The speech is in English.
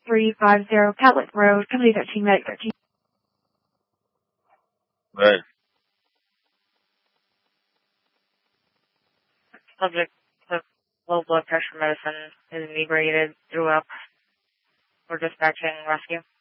350 Catlett Road, Company 13, Medic 13. Good. Subject took low blood pressure medicine, is inebriated, threw up. We're dispatching rescue.